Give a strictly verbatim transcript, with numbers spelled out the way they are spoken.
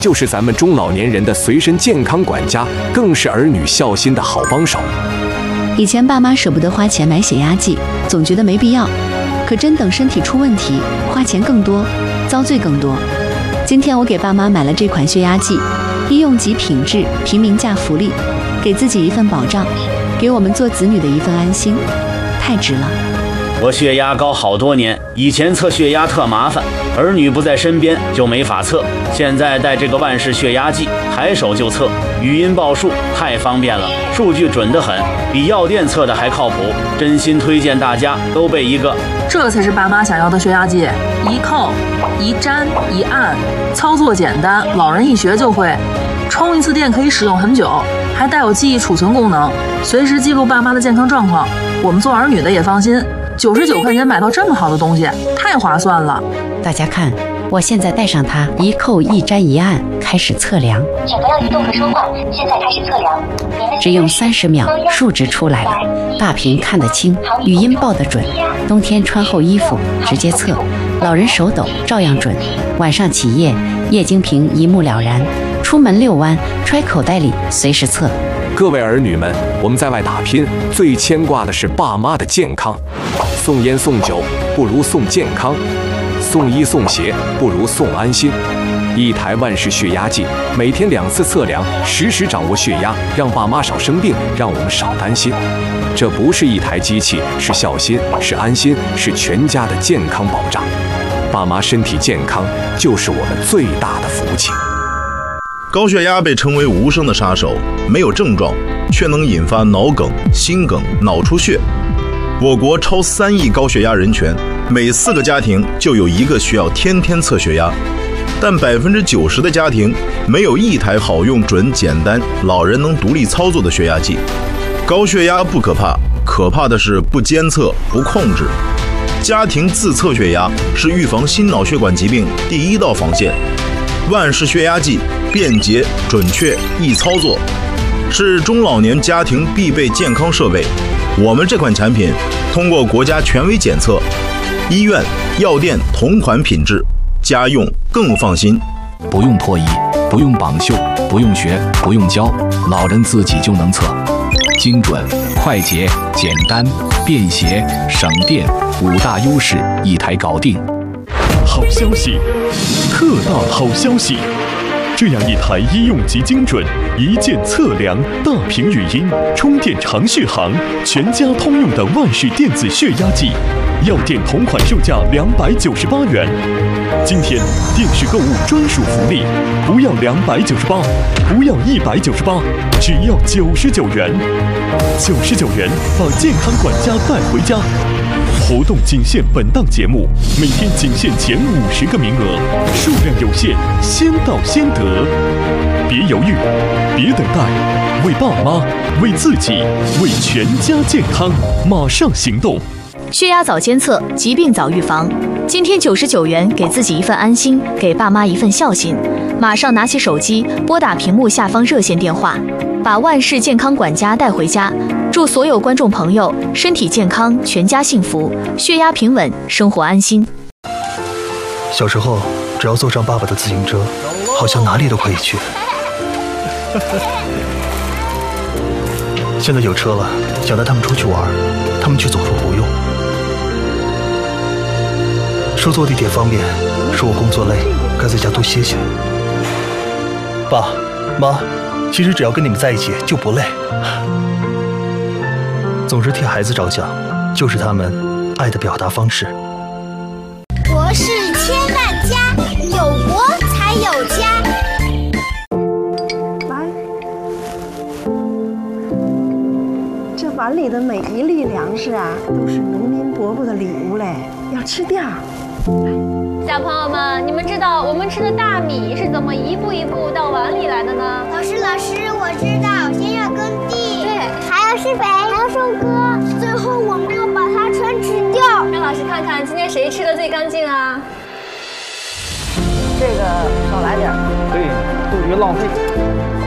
就是咱们中老年人的随身健康管家，更是儿女孝心的好帮手。 以前爸妈舍不得花钱买血压计，总觉得没必要，可真等身体出问题，花钱更多，遭罪更多。今天我给爸妈买了这款血压计，医用级品质，平民价福利，给自己一份保障，给我们做子女的一份安心，太值了。 我血压高好多年，以前测血压特麻烦，儿女不在身边就没法测。现在带这个万氏血压计，抬手就测，语音报数，太方便了，数据准得很，比药店测的还靠谱。真心推荐大家都备一个。 这才是爸妈想要的血压计，一扣、一粘、一按，操作简单，老人一学就会。充一次电可以使用很久，还带有记忆储存功能，随时记录爸妈的健康状况。我们做儿女的也放心。九十九块钱买到这么好的东西，太划算了！ 大家看，我现在带上它，一扣一粘一按，开始测量。 请不要移动和说话，现在开始测量。 只用三十秒，数值出来了，大屏看得清，语音报得准。冬天穿厚衣服直接测，老人手抖照样准。晚上起夜，液晶屏一目了然。出门遛弯，揣口袋里随时测。 各位儿女们，我们在外打拼，最牵挂的是爸妈的健康。送烟送酒不如送健康，送衣送鞋不如送安心。一台万氏血压计，每天两次测量，实时掌握血压，让爸妈少生病，让我们少担心。这不是一台机器，是孝心，是安心，是全家的健康保障。爸妈身体健康，就是我们最大的福气。 高血压被称为无声的杀手，没有症状，却能引发脑梗、心梗、脑出血。我国超三亿高血压人群，每四个家庭就有一个需要天天测血压，但百分之九十的家庭没有一台好用、准、简单、老人能独立操作的血压计。高血压不可怕，可怕的是不监测、不控制。家庭自测血压是预防心脑血管疾病第一道防线。万氏血压计便捷、准确、易操作，是中老年家庭必备健康设备。我们这款产品通过国家权威检测，医院、药店同款品质，家用更放心。 不用脱衣，不用绑袖，不用学，不用教，老人自己就能测，精准、快捷、简单、便携、省电，五大优势一台搞定。 好消息，特大好消息！这样一台医用级精准、一键测量、大屏语音、充电长续航、全家通用的万氏电子血压计，药店同款售价两百九十八元。今天电视购物专属福利，不要两百九十八，不要一百九十八，只要九十九元。九十九元把健康管家带回家。活动仅限本档节目，每天仅限前五十个名额，数量有限，先到先得。别犹豫，别等待，为爸妈，为自己，为全家健康，马上行动！ 血压早监测，疾病早预防。今天九十九元，给自己一份安心，给爸妈一份孝心。马上拿起手机，拨打屏幕下方热线电话，把万氏健康管家带回家。祝所有观众朋友身体健康，全家幸福，血压平稳，生活安心。 小时候，只要坐上爸爸的自行车，好像哪里都可以去。现在有车了，想带他们出去玩，他们却总说不用。说坐地铁方便，说我工作累，该在家多歇歇。爸妈，其实只要跟你们在一起就不累。总是替孩子着想，就是他们爱的表达方式。 国是千万家，有国才有家。 来，这碗里的每一粒粮食啊，都是农民伯伯的礼物嘞，要吃掉。 小朋友们，你们知道我们吃的大米是怎么一步一步到碗里来的呢？ 老师，老师，我知道，先要耕地，对，还要施肥，还要收割，最后我们要把它全吃掉。 让老师看看今天谁吃的最干净啊？ 这个少来点， 对，杜绝浪费。